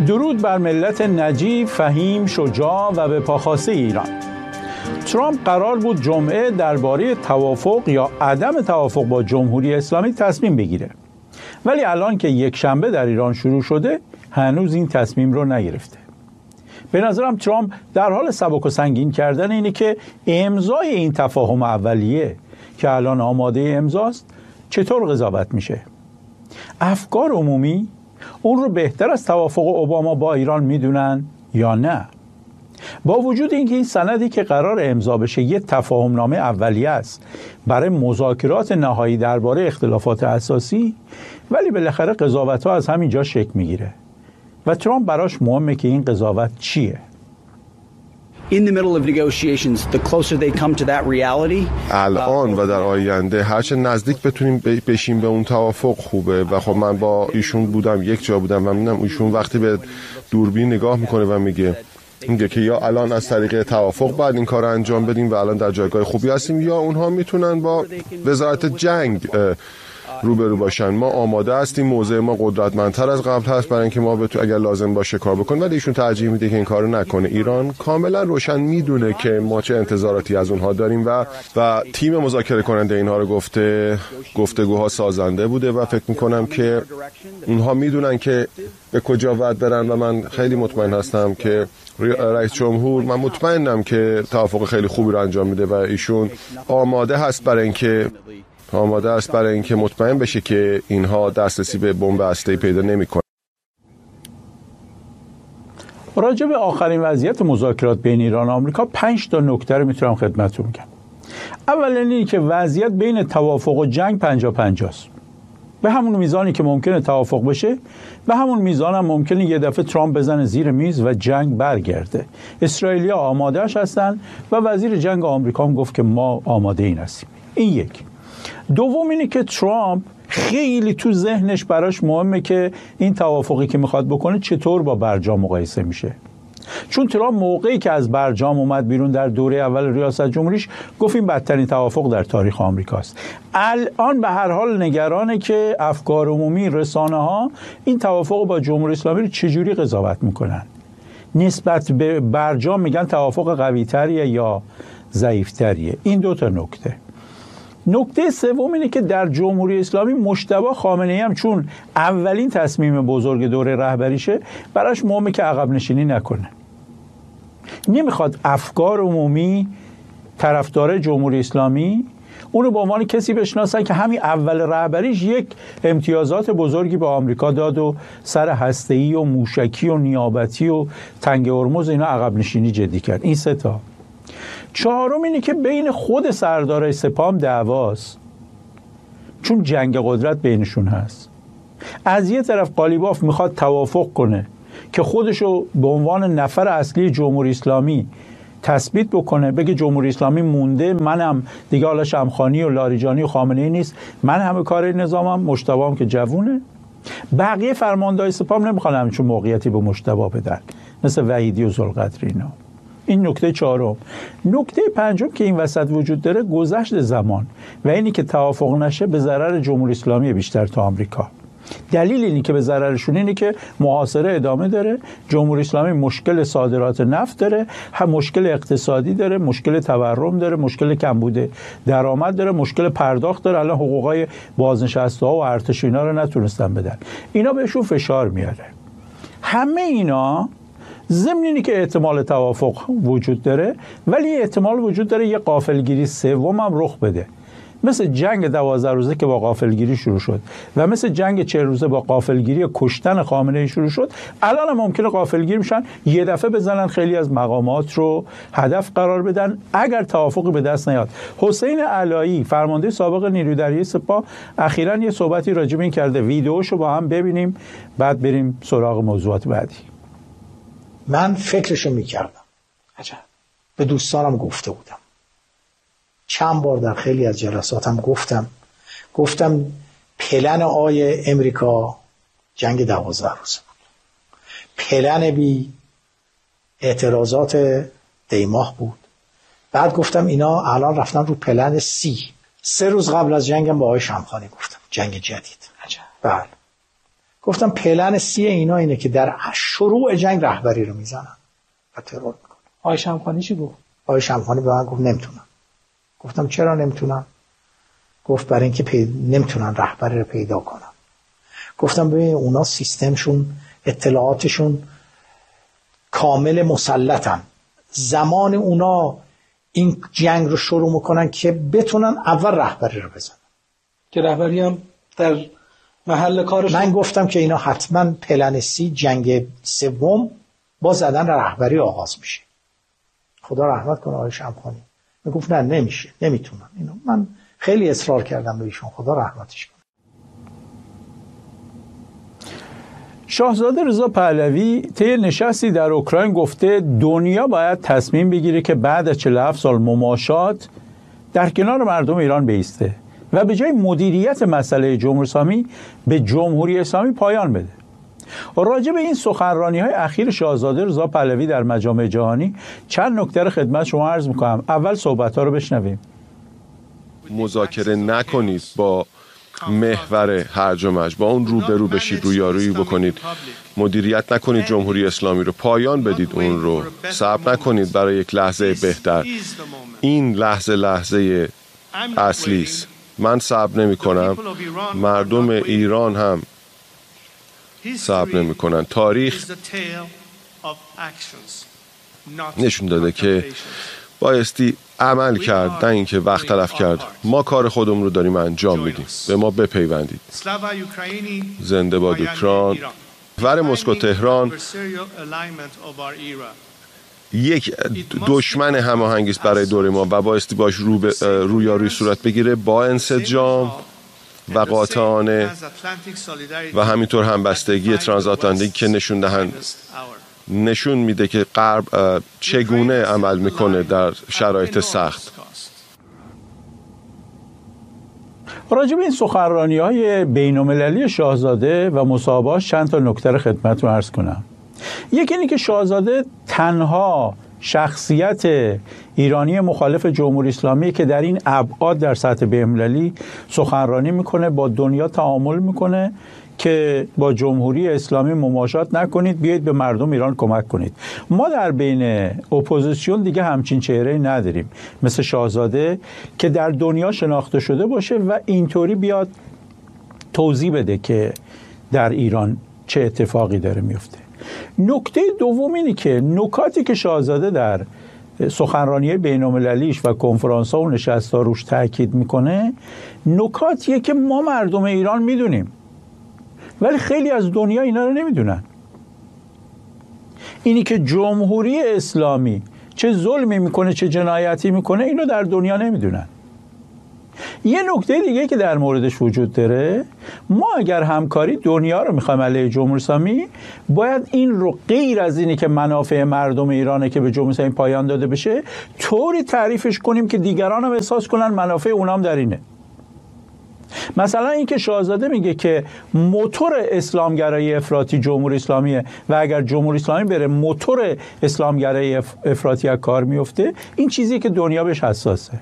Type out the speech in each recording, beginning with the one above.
درود بر ملت نجیب، فهیم، شجاع و به پاخاسته ایران. ترامپ قرار بود جمعه درباره توافق یا عدم توافق با جمهوری اسلامی تصمیم بگیره، ولی الان که یک شنبه در ایران شروع شده هنوز این تصمیم رو نگرفته. به نظرم ترامپ در حال سبک و سنگین کردن اینه که امضای این تفاهم اولیه که الان آماده امضاست چطور قضاوت میشه. افکار عمومی اون رو بهتر از توافق اوباما با ایران میدونن یا نه؟ با وجود اینکه این سندی که قرار امضا بشه یه تفاهم نامه اولیه است برای مذاکرات نهایی درباره اختلافات اساسی، ولی بالاخره قضاوت‌ها از همین جا شکل میگیره و ترامپ براش مهمه که این قضاوت چیه. In the middle of negotiations, the closer they come to that reality. الان و در آینده هرچه نزدیک بتونیم بشیم به اون توافق خوبه. و خب من با ایشون بودم، یک جا بودم و می‌بینم ایشون وقتی به دوربین نگاه میکنه و میگه که یا الان از طریق توافق باید این کار انجام بدیم و الان در جایگاه خوبی هستیم، یا اونها میتونن با وزارت جنگ روبرو باشن. ما آماده هستیم، موضع ما قدرتمندتر از قبل هست برای اینکه ما اگر لازم باشه کار بکنیم، ولی ایشون ترجیح میده که این کارو نکنه. ایران کاملا روشن میدونه که ما چه انتظاراتی از اونها داریم و تیم مذاکره کننده اینها رو گفتگوها سازنده بوده و فکر میکنم که اونها میدونن که به کجا باید برن و من خیلی مطمئن هستم که رئیس جمهور، من مطمئنم که توافق خیلی خوبی رو انجام میده و ایشون آماده است برای اینکه مطمئن بشه که اینها دسترسی به بمب هسته‌ای پیدا نمی‌کنن. راجع به آخرین وضعیت مذاکرات بین ایران و آمریکا 5 تا نکته رو میتونم خدمتتون بگم. اول اینه که وضعیت بین توافق و جنگ 50-50 است. به همون میزانی که ممکنه توافق بشه، به همون میزان هم ممکنه یه دفعه ترامپ بزنه زیر میز و جنگ برگرده. اسرائیلی‌ها آماده‌اش هستن و وزیر جنگ آمریکا هم گفت که ما آماده این هستیم. این یک. دوم اینه که ترامپ خیلی تو ذهنش براش مهمه که این توافقی که میخواد بکنه چطور با برجام مقایسه میشه. چون ترامپ موقعی که از برجام اومد بیرون در دوره اول ریاست جمهوریش گفت این بدترین توافق در تاریخ آمریکاست. الان به هر حال نگرانه که افکار عمومی، رسانه ها این توافق با جمهوری اسلامی رو چجوری قضاوت میکنن. نسبت به برجام میگن توافق قوی تریه یا ضعیف تریه. این دو تا نکته. نکته سوم اینه که در جمهوری اسلامی مجتبی خامنه‌ای هم چون اولین تصمیم بزرگ دوره رهبریشه براش مهمه که عقب نشینی نکنه. نمیخواد افکار عمومی، طرفدار جمهوری اسلامی اونو به عنوان کسی بشناسن که همین اول رهبریش یک امتیازات بزرگی به آمریکا داد و سر هسته‌ای و موشکی و نیابتی و تنگ هرمز اینا عقب نشینی جدی کرد. این سه تا. چهارم اینه که بین خود سردارای سپاه هم دعواست، چون جنگ قدرت بینشون هست. از یه طرف قالیباف میخواد توافق کنه که خودشو به عنوان نفر اصلی جمهوری اسلامی تثبیت بکنه، بگه جمهوری اسلامی مونده، منم دیگه، حالا شمخانی و لاریجانی و خامنه‌ای نیست، من همه کار نظامم، مجتبی که جوونه. بقیه فرماندهای سپاه نمیخوان همچون موقعیتی به مجتبی بدن، مثل وحیدی و ذوالقدر اینا. این نکته چهارم. نکته پنجم که این وسط وجود داره گذشت زمان و اینی که توافق نشه به ضرر جمهوری اسلامی بیشتر تا آمریکا. دلیل اینی که به ضررشون اینه که محاصره ادامه داره، جمهوری اسلامی مشکل صادرات نفت داره، هم مشکل اقتصادی داره، مشکل تورم داره، مشکل کمبود درآمد داره، مشکل پرداخت داره. الان حقوقای بازنشسته‌ها و ارتش اینا رو نتونستن بدن. اینا بهشون فشار میاره. همه اینا ضمن اینی که احتمال توافق وجود داره، ولی احتمال وجود داره یه غافلگیری سوم هم رخ بده، مثل جنگ 12 روزه که با غافلگیری شروع شد و مثل جنگ 40 روزه با غافلگیری کشتن خامنه‌ای شروع شد. الان هم ممکنه غافلگیر میشن، یه دفعه بزنن خیلی از مقامات رو هدف قرار بدن اگر توافقی به دست نیاد. حسین علایی، فرمانده سابق نیروی دریایی سپاه، اخیراً یه صحبتی راجع به این کرده. ویدیوشو با هم ببینیم بعد بریم سراغ موضوعات بعدی. من فکرشو میکردم، عجب، به دوستانم گفته بودم، چند بار در خیلی از جلساتم گفتم پلن آی امریکا جنگ 12 روزه بود، پلن بی اعتراضات دیماه بود. بعد گفتم اینا الان رفتن رو پلن سی. 3 روز قبل از جنگم با آقای شمخانی گفتم جنگ جدید. عجب. بله. گفتم پلن سی اینا اینه که در شروع جنگ رهبری رو میزنن و ترور میکنن. آقای شمخانی چی گفت؟ آقای شمخانی به من گفت نمیتونم. گفتم چرا نمیتونم؟ گفت برای اینکه نمیتونن رهبری رو پیدا کنن. گفتم ببین اونا سیستمشون اطلاعاتشون کامل مسلطن، زمان اونا این جنگ رو شروع میکنن که بتونن اول رهبری رو بزنن، که رهبری هم در محل کارش. من گفتم که اینا حتما پلن سی جنگ سوم با زدن رهبری آغاز میشه. خدا رحمت کنه آقای شمخانی میگفت نه نمیشه، نمیتونن اینو. من خیلی اصرار کردم به ایشون، خدا رحمتش کنه. شاهزاده رضا پهلوی طی نشستی در اوکراین گفته دنیا باید تصمیم بگیره که بعد از 47 سال مماشات در کنار مردم ایران بایسته و به جای مدیریت مسئله جمهوری اسلامی به جمهوری اسلامی پایان بده. راجع به این سخنرانی‌های اخیر شاهزاده رضا پهلوی در مجامع جهانی چند نکته رو خدمت شما عرض می‌کنم. اول صحبت‌ها رو بشنویم. مذاکره نکنید با محور هرج و مرج، با اون روبرو بشید، رویارویی بکنید، مدیریت نکنید جمهوری اسلامی رو، پایان بدید اون رو، صبر نکنید برای یک لحظه بهتر. این لحظه اصلی است. من صبر نمی کنم، مردم ایران هم صبر نمی کنن. تاریخ نشون داده که بایستی عمل کرد، نه اینکه وقت تلف کرد. ما کار خودمون رو داریم انجام میدیم، به ما بپیوندید. زنده باد اوکراین. ور مسکو تهران یک دشمن هماهنگی است برای دوره ما و بایستی باش رویارویی صورت بگیره با انسجام و قاطعانه و همینطور همبستگی ترانزاتلانتیک که نشون میده که غرب چگونه عمل میکنه در شرایط سخت. راجع به این سخنرانی‌های بین‌المللی شاهزاده و مصاحبه‌اش چند تا نکته رو خدمتتون عرض کنم. یکی اینه که شاهزاده تنها شخصیت ایرانی مخالف جمهوری اسلامی که در این ابعاد در سطح بین‌المللی سخنرانی میکنه، با دنیا تعامل میکنه که با جمهوری اسلامی مماشات نکنید، بیایید به مردم ایران کمک کنید. ما در بین اپوزیسیون دیگه همچین چهره نداریم مثل شاهزاده که در دنیا شناخته شده باشه و اینطوری بیاد توضیح بده که در ایران چه اتفاقی داره میفته. نکته دوم اینه که نکاتی که شاهزاده در سخنرانی بین‌المللیش و کنفرانس‌ها و نشست‌ها روش تاکید میکنه، نکاتیه که ما مردم ایران میدونیم ولی خیلی از دنیا اینا رو نمیدونن. اینی که جمهوری اسلامی چه ظلمی میکنه، چه جنایتی میکنه، اینو در دنیا نمیدونن. یه نکته دیگه که در موردش وجود داره، ما اگر همکاری دنیا رو میخوایم علیه جمهوری اسلامی، باید این رو غیر از اینی که منافع مردم ایرانه که به جمهوری اسلامی پایان داده بشه، طوری تعریفش کنیم که دیگران هم احساس کنن منافع اونام در اینه. مثلا اینکه شاهزاده میگه که موتور اسلامگرایی افراطی جمهوری اسلامیه و اگر جمهوری اسلامی بره موتور اسلامگرایی افراطی از کار میفته، این چیزی که دنیا بهش حساسه.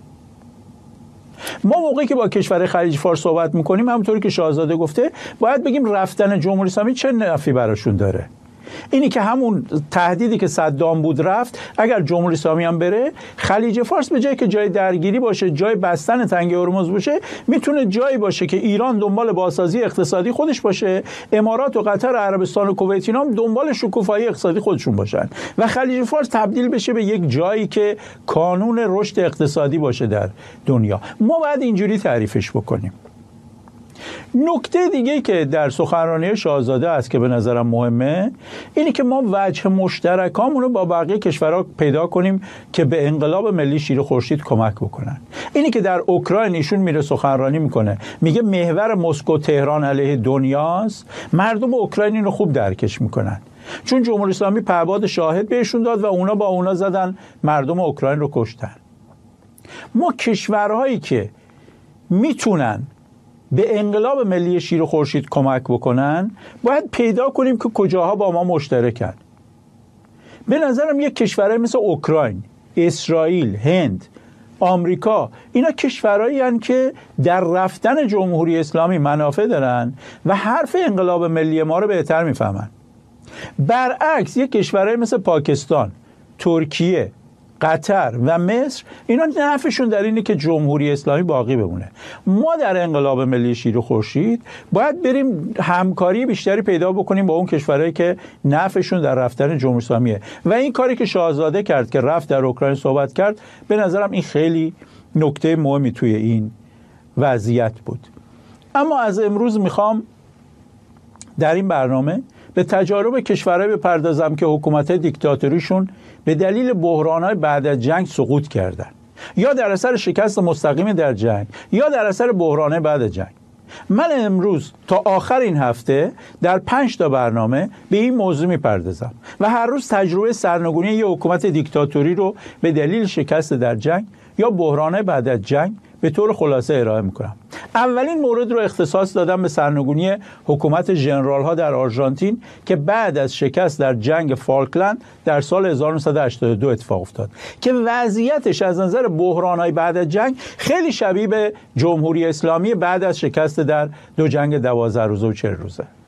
ما موقعی که با کشور خلیج فارس صحبت میکنیم، همونطوری که شاهزاده گفته، باید بگیم رفتن جمهوری اسلامی چه نفعی براشون داره. اینی که همون تهدیدی که صدام بود رفت، اگر جمهوری اسلامی هم بره، خلیج فارس به جایی که جای درگیری باشه، جای بستن تنگه هرمز باشه، میتونه جایی باشه که ایران دنبال بازسازی اقتصادی خودش باشه، امارات و قطر و عربستان و کویت اینا هم دنبال شکوفایی اقتصادی خودشون باشن و خلیج فارس تبدیل بشه به یک جایی که کانون رشد اقتصادی باشه در دنیا. ما باید اینجوری تعریفش بکنیم. نکته دیگه که در سخنرانی شاهزاده است که به نظرم مهمه، اینی که ما وجه مشترکامون رو با بقیه کشورها پیدا کنیم که به انقلاب ملی شیر خورشید کمک بکنن. اینی که در اوکراین ایشون میره سخنرانی میکنه، میگه محور مسکو تهران علیه دنیاست، مردم اوکراین رو خوب درکش میکنن، چون جمهوری اسلامی پهباد شاهد بهشون داد و اونا با اونا زدن مردم اوکراین رو کشتن. ما کشورهایی که میتونن به انقلاب ملی شیر خورشید کمک بکنن، باید پیدا کنیم که کجاها با ما مشترکن. به نظرم یک کشورهای مثل اوکراین، اسرائیل، هند آمریکا، اینا کشورهایی هستند که در رفتن جمهوری اسلامی منافع دارن و حرف انقلاب ملی ما رو بهتر میفهمن. برعکس یک کشورهای مثل پاکستان، ترکیه، قطر و مصر، اینا نفعشون در اینه که جمهوری اسلامی باقی بمونه. ما در انقلاب ملی شیر و خورشید باید بریم همکاری بیشتری پیدا بکنیم با اون کشورهایی که نفعشون در رفتن جمهوری اسلامیه و این کاری که شاهزاده کرد که رفت در اوکراین صحبت کرد، به نظرم این خیلی نکته مهمی توی این وضعیت بود. اما از امروز میخوام در این برنامه به تجارب کشورهایی بپردازم که حکومت دیکتاتوریشون به دلیل بحران‌های بعد از جنگ سقوط کردن، یا در اثر شکست مستقیم در جنگ یا در اثر بحران‌های بعد از جنگ. من امروز تا آخر این هفته در 5 تا برنامه به این موضوع میپردازم و هر روز تجربه سرنگونی یک حکومت دیکتاتوری رو به دلیل شکست در جنگ یا بحران‌های بعد از جنگ به طور خلاصه ارائه میکنم. اولین مورد رو اختصاص دادم به سرنگونی حکومت ژنرال‌ها در آرژانتین که بعد از شکست در جنگ فالکلند در سال 1982 اتفاق افتاد که وضعیتش از نظر بحران‌های بعد از جنگ خیلی شبیه به جمهوری اسلامی بعد از شکست در 2 جنگ 12 روزه و 40 روزه.